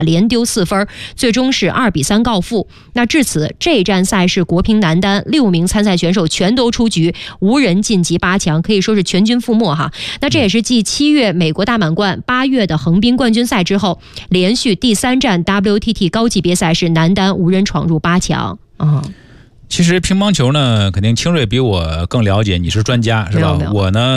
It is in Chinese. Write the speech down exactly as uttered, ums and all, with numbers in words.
连丢四分，最终是二比三告负。那至此，这站赛事国乒男单六名参赛选手全都出局，无人晋级八强，可以说是全军覆没哈。那这也是继七月美国大满贯、八月的横滨冠军赛之后，连续第三站 W T T 高级别赛事男单无人闯入八强啊。 其实乒乓球呢，肯定清瑞比我更了解，你是专家是吧？我呢。